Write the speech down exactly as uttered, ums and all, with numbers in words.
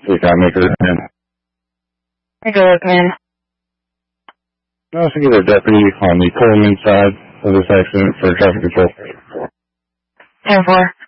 Take out Maker ten. Maker ten. I also get a deputy on the Coleman side of this accident for traffic control. ten four.